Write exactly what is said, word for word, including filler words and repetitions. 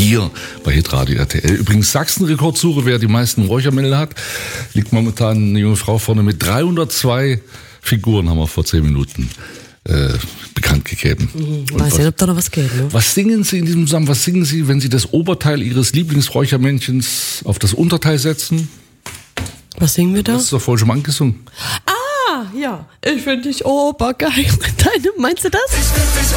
hier bei Hitradio R T L. Übrigens Sachsen-Rekordsuche, wer die meisten Räuchermännle hat, liegt momentan eine junge Frau vorne mit dreihundertzwei Figuren, haben wir vor zehn Minuten äh, bekannt gegeben. Mhm. Weiß nicht, ob da noch was geht, ne? Was singen Sie in diesem Zusammenhang? Was singen Sie, wenn Sie das Oberteil Ihres Lieblingsräuchermännchens auf das Unterteil setzen? Was singen wir da? Das ist doch voll schon mal angesungen. Ah, ja. Ich finde dich obergeil. Deine, meinst du das?